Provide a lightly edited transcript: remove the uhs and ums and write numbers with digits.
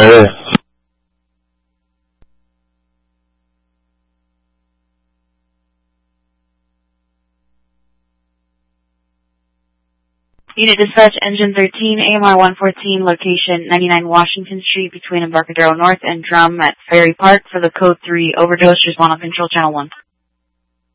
9. Unit Dispatch, Engine 13, AMR 114, location 99 Washington Street between Embarcadero North and Drum at Ferry Park for the Code 3 overdose. Respond on Control Channel 1.